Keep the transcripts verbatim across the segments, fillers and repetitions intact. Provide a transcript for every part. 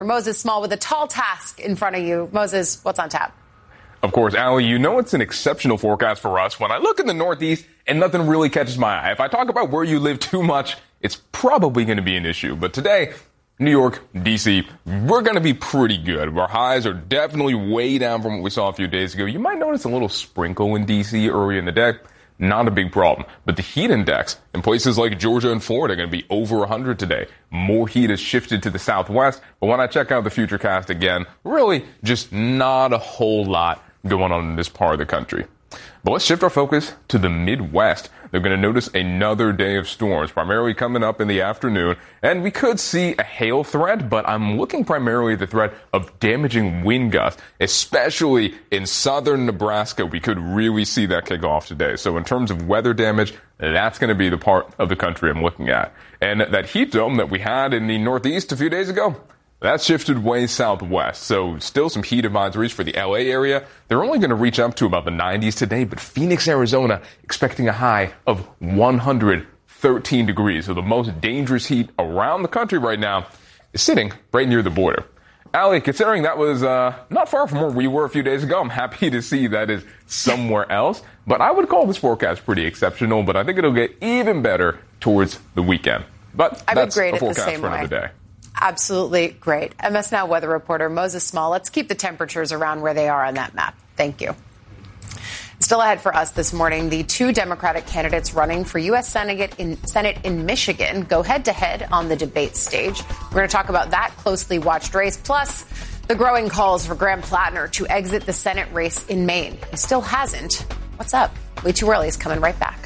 Moses Small with a tall task in front of you. Moses, what's on tap? Of course, Allie, you know it's an exceptional forecast for us when I look in the Northeast and nothing really catches my eye. If I talk about where you live too much, it's probably going to be an issue. But today, New York, D C, we're going to be pretty good. Our highs are definitely way down from what we saw a few days ago. You might notice a little sprinkle in D C early in the day. Not a big problem. But the heat index in places like Georgia and Florida are going to be over one hundred today. More heat has shifted to the southwest. But when I check out the futurecast again, really just not a whole lot going on in this part of the country. But let's shift our focus to the Midwest. They're going to notice another day of storms, primarily coming up in the afternoon. And we could see a hail threat, but I'm looking primarily at the threat of damaging wind gusts, especially in southern Nebraska. We could really see that kick off today. So in terms of weather damage, that's going to be the part of the country I'm looking at. And that heat dome that we had in the Northeast a few days ago, that shifted way southwest, so still some heat advisories for the L A area. They're only going to reach up to about the nineties today, but Phoenix, Arizona, expecting a high of one hundred thirteen degrees. So the most dangerous heat around the country right now is sitting right near the border. Allie, considering that was uh, not far from where we were a few days ago, I'm happy to see that is somewhere else. But I would call this forecast pretty exceptional, but I think it'll get even better towards the weekend. But I that's would grade a it the forecast same for way. another day. Absolutely great. M S Now weather reporter Moses Small. Let's keep the temperatures around where they are on that map. Thank you. Still ahead for us this morning, the two Democratic candidates running for U S Senate in, Senate in Michigan go head-to-head on the debate stage. We're going to talk about that closely watched race, plus the growing calls for Graham Plattner to exit the Senate race in Maine. He still hasn't. What's up? Way Too Early is coming right back.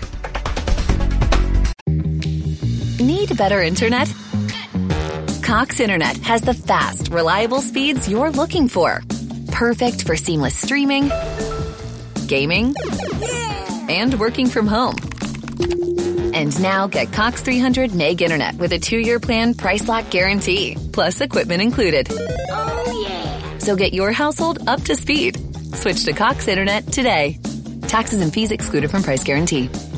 Need better internet? Cox Internet has the fast, reliable speeds you're looking for. Perfect for seamless streaming, gaming, and working from home. And now get Cox three hundred meg internet with a two-year plan price lock guarantee, plus equipment included. Oh, yeah. So get your household up to speed. Switch to Cox Internet today. Taxes and fees excluded from price guarantee.